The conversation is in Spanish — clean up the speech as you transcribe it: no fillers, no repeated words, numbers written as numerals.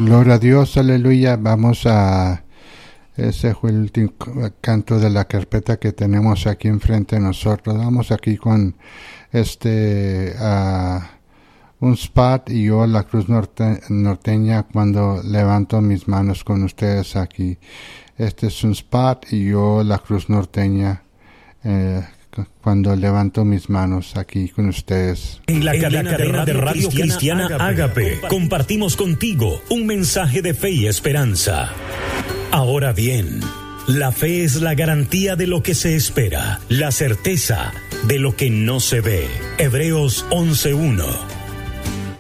Gloria a Dios, aleluya. Vamos a... Ese fue el último canto de la carpeta que tenemos aquí enfrente de nosotros. Vamos aquí con un spot y yo la cruz norteña cuando levanto mis manos con ustedes aquí. Este es un spot y yo la cruz norteña cuando levanto mis manos aquí con ustedes. En la cadena de radio cristiana Ágape compartimos contigo un mensaje de fe y esperanza. Ahora bien, la fe es la garantía de lo que se espera, la certeza de lo que no se ve. Hebreos 11:1.